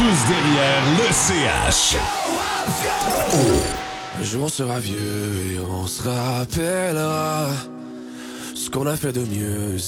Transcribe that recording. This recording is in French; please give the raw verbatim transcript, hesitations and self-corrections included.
tous derrière le C H. Un jour on sera vieux et on se rappellera ce qu'on a fait de mieux.